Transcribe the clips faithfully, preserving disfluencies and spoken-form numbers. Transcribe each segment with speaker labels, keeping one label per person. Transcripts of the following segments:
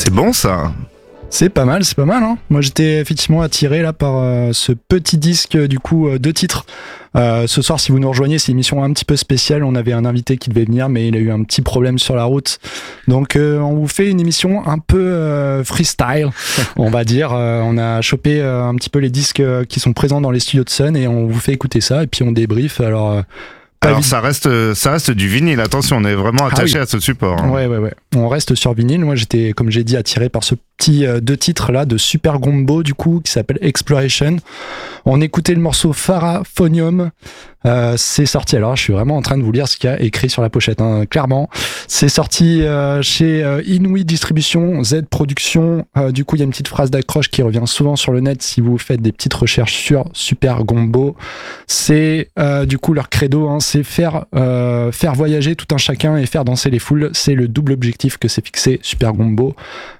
Speaker 1: C'est bon ça.
Speaker 2: C'est pas mal, c'est pas mal. Hein. Moi, j'étais effectivement attiré là par euh, ce petit disque, du coup, euh, deux titres. Euh, ce soir, si vous nous rejoignez, c'est une émission un petit peu spéciale. On avait un invité qui devait venir, mais il a eu un petit problème sur la route. Donc, euh, on vous fait une émission un peu euh, freestyle, on va dire. Euh, on a chopé euh, un petit peu les disques qui sont présents dans les studios de Sun et on vous fait écouter ça et puis on débrief. Alors. Euh,
Speaker 1: Alors ça reste, ça reste du vinyle, attention, on est vraiment attaché ah oui. à ce support. Hein.
Speaker 2: Ouais, ouais, ouais. On reste sur vinyle. Moi, j'étais, comme j'ai dit, attiré par ce petit euh, deux titres là de Super Gombo, du coup, qui s'appelle Exploration. On écoutait le morceau Pharaphonium. Euh, c'est sorti, alors je suis vraiment en train de vous lire ce qu'il y a écrit sur la pochette, hein, clairement. C'est sorti euh, chez euh, Inouï Distribution, Z Production. Euh, du coup, il y a une petite phrase d'accroche qui revient souvent sur le net si vous faites des petites recherches sur Super Gombo. C'est euh, du coup leur credo, hein, c'est faire, euh, faire voyager tout un chacun et faire danser les foules. C'est le double objectif que s'est fixé Super Gombo.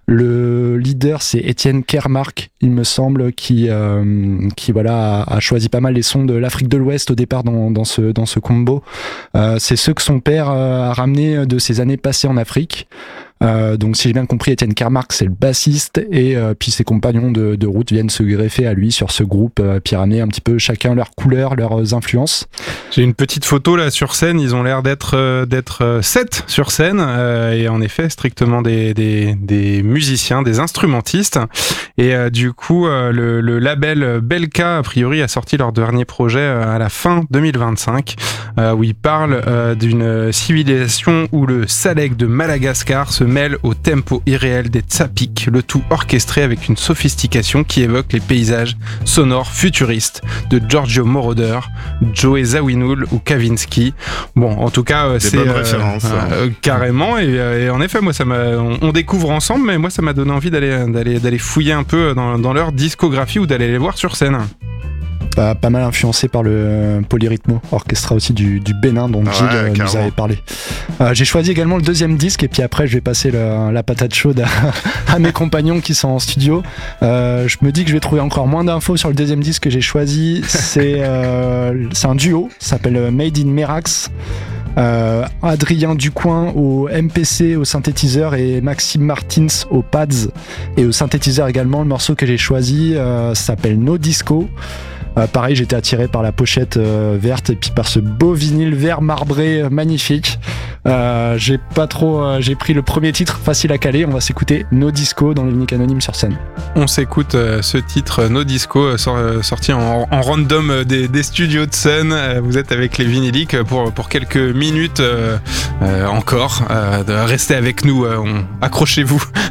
Speaker 2: Le leader, c'est Étienne Kermark, il me semble, qui, euh, qui voilà, a, a choisi pas mal les sons de l'Afrique de l'Ouest au départ dans, dans, ce, dans ce combo. Euh, c'est ceux que son père euh, a ramenés de ses années passées en Afrique. Euh, donc si j'ai bien compris, Étienne Kermark c'est le bassiste et euh, puis ses compagnons de, de route viennent se greffer à lui sur ce groupe, euh, puis ramener un petit peu chacun leurs couleurs, leurs influences.
Speaker 3: J'ai une petite photo là sur scène, ils ont l'air d'être euh, d'être euh, sept sur scène euh, et en effet strictement des des des musiciens, des instrumentistes et euh, du coup euh, le, le label Belka a priori a sorti leur dernier projet euh, à la fin deux mille vingt-cinq euh, où ils parlent euh, d'une civilisation où le Salek de Madagascar se mêle au tempo irréel des Tsapiks, le tout orchestré avec une sophistication qui évoque les paysages sonores futuristes de Giorgio Moroder, Joe Zawinul ou Kavinsky. Bon, en tout cas,
Speaker 1: des
Speaker 3: c'est
Speaker 1: bonnes
Speaker 3: euh,
Speaker 1: références,
Speaker 3: euh,
Speaker 1: hein.
Speaker 3: carrément. Et, et en effet, moi, ça m'a, on, on découvre ensemble, mais moi, ça m'a donné envie d'aller, d'aller, d'aller fouiller un peu dans, dans leur discographie ou d'aller les voir sur scène.
Speaker 2: Pas, pas mal influencé par le euh, Polyrythmo Orchestra aussi du, du Bénin dont
Speaker 1: ouais,
Speaker 2: Gilles euh, nous avait parlé. Euh, j'ai choisi également le deuxième disque et puis après je vais passer le, la patate chaude à, à mes compagnons qui sont en studio. Euh, je me dis que je vais trouver encore moins d'infos sur le deuxième disque que j'ai choisi. C'est, euh, c'est un duo, ça s'appelle Made in Merax. Euh, Adrien Ducoin au M P C, au synthétiseur et Maxime Martins aux pads et au synthétiseur également. Le morceau que j'ai choisi euh, s'appelle No Disco. Euh, pareil, j'étais attiré par la pochette euh, verte et puis par ce beau vinyle vert marbré euh, magnifique. Euh, j'ai pas trop, euh, j'ai pris le premier titre facile à caler. On va s'écouter No Disco dans l'unique anonyme sur scène.
Speaker 3: On s'écoute euh, ce titre No Disco euh, sort, euh, sorti en, en random euh, des, des studios de Sun. Euh, vous êtes avec les vinyliques pour pour quelques minutes euh, euh, encore. Euh, de rester avec nous. Euh, on, accrochez-vous.